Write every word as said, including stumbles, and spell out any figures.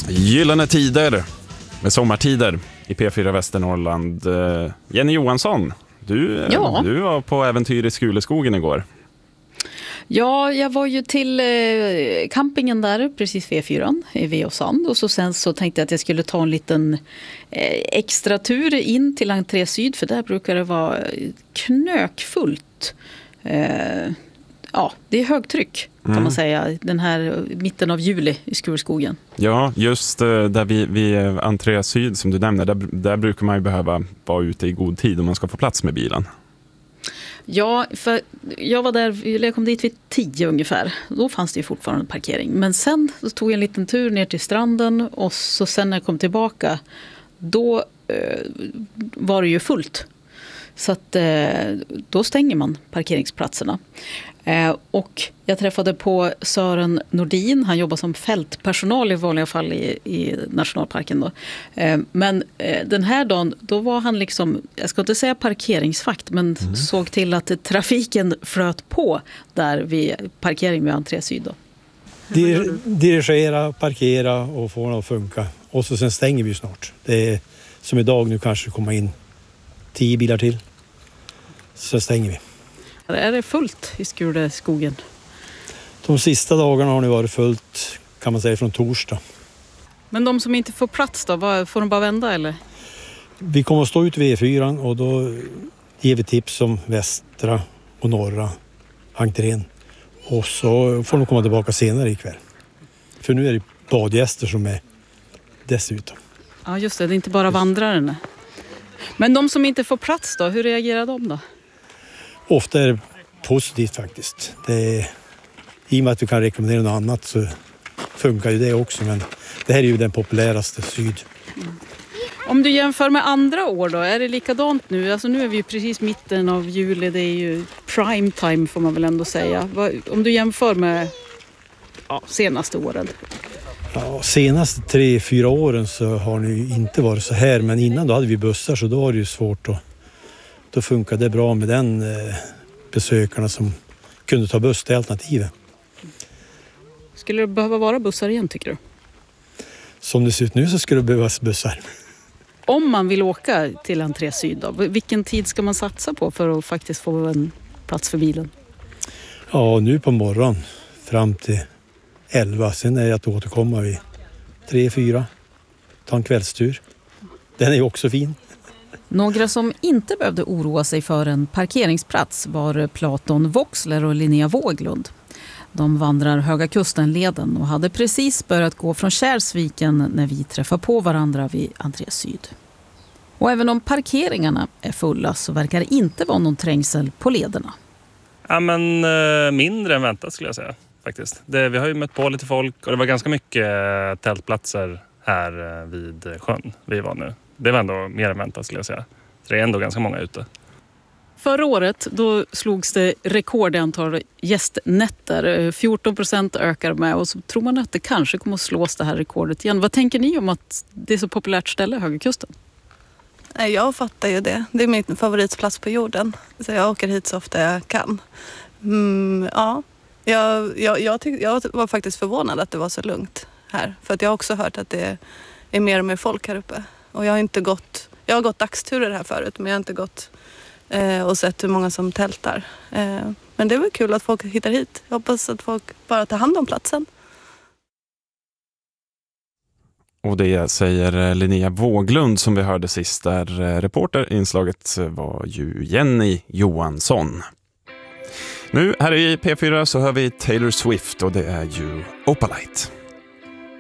Gyllene tider med sommartider i P fyra Västernorrland. Jenny Johansson, du, ja. du var på äventyr i Skuleskogen igår. Ja, jag var ju till eh, campingen där precis vid E fyra i Veosand, och så sen så tänkte jag att jag skulle ta en liten eh, extra tur in till Entré Syd, för där brukar det vara knökfullt. Eh, ja, det är högtryck kan mm. man säga, den här mitten av juli i Skuleskogen. Ja, just där vi, vi Entré Syd som du nämnde, där, där brukar man ju behöva vara ute i god tid om man ska få plats med bilen. Ja, för jag var där, jag kom dit vid tio ungefär. Då fanns det ju fortfarande parkering. Men sen så tog jag en liten tur ner till stranden, och så sen när jag kom tillbaka, då eh, var det ju fullt. Så att eh, då stänger man parkeringsplatserna. Eh, och jag träffade på Sören Nordin. Han jobbar som fältpersonal i vanliga fall i, i nationalparken då. Eh, men eh, den här dagen, då var han liksom, jag ska inte säga parkeringsvakt, men mm. såg till att trafiken flöt på där vid parkering vid Entré Syd då. Dir- dirigera, parkera och få det att funka. Och så sen stänger vi snart. Det är som idag, nu kanske komma in tio bilar till. Så stänger vi. Är det fullt i Skuleskogen? De sista dagarna har det varit fullt, kan man säga, från torsdag. Men de som inte får plats då, får de bara vända eller? Vi kommer att stå ut vid E fyra och då ger vi tips om västra och norra entrén. Och så får de komma tillbaka senare ikväll. För nu är det badgäster som är dessutom. Ja just det, det är inte bara vandrarna. Men de som inte får plats då, hur reagerar de då? Ofta är det positivt faktiskt. Det är, i och med att vi kan rekommendera något annat så funkar ju det också. Men det här är ju den populäraste Syd. Mm. Om du jämför med andra år då, är det likadant nu? Alltså nu är vi ju precis mitten av juli, det är ju prime time får man väl ändå säga. Om du jämför med ja, senaste åren? Ja, senaste tre, fyra åren så har det ju inte varit så här. Men innan då hade vi bussar, så då var det ju svårt att då funkade det bra med den eh, besökarna som kunde ta buss till alternativet. Skulle det behöva vara bussar igen tycker du? Som det ser ut nu så skulle det behövas bussar. Om man vill åka till Entré Syd då, vilken tid ska man satsa på för att faktiskt få en plats för bilen? Ja, nu på morgon fram till elva. Sen är det att återkomma vid tre, fyra. Ta en kvällstur. Den är ju också fin. Några som inte behövde oroa sig för en parkeringsplats var Platon Voxler och Linnea Våglund. De vandrar Höga Kusten-leden och hade precis börjat gå från Kärsviken när vi träffade på varandra vid Entré Syd. Och även om parkeringarna är fulla så verkar det inte vara någon trängsel på lederna. Ja, men eh, mindre än väntat skulle jag säga faktiskt. Det, vi har ju mött på lite folk och det var ganska mycket tältplatser här vid sjön vi var nu. Det var ändå mer än väntat skulle jag säga. Så det är ändå ganska många ute. Förra året då slogs det rekord i antal gästnätter. fjorton procent ökar med, och så tror man att det kanske kommer att slås det här rekordet igen. Vad tänker ni om att det är så populärt ställe, Höga Kusten? Jag fattar ju det. Det är min favoritplats på jorden. Så jag åker hit så ofta jag kan. Mm, ja, jag, jag, jag, tyck, jag var faktiskt förvånad att det var så lugnt här. För att jag har också hört att det är mer och mer folk här uppe. Och jag har inte gått, jag har gått dagsturer här förut, men jag har inte gått eh, och sett hur många som tältar. Eh, men det är väl kul att folk hittar hit. Jag hoppas att folk bara tar hand om platsen. Och det säger Linnea Våglund som vi hörde sist där. Reporter inslaget var ju Jenny Johansson. Nu här i P fyra så hör vi Taylor Swift och det är ju Opalite.